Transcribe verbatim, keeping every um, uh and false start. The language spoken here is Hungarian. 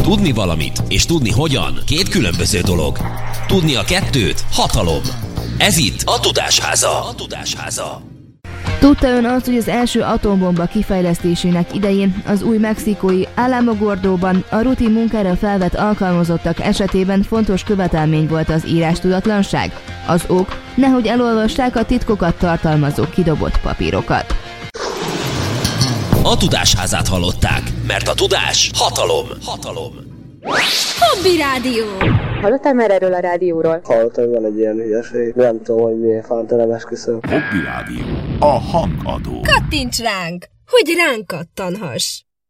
Tudni valamit és tudni hogyan két különböző dolog. Tudni a kettőt hatalom. Ez itt a Tudásháza. A Tudásháza. Tudta ön azt, hogy az első atombomba kifejlesztésének idején az új mexikói Alamogordoban a rutin munkára felvett alkalmazottak esetében fontos követelmény volt az írástudatlanság? Az ok, nehogy elolvassák a titkokat tartalmazó kidobott papírokat. A Tudásházát hallották, mert a tudás hatalom. Hatalom. Hobby Rádió! Hallottál már erről a rádióról? Hallottam, hogy van egy ilyen hülyeség. Nem tudom, hogy miért fánt, nem esküszöm. Hobby Rádió. A hangadó. Kattints ránk, hogy ránk kattanhass!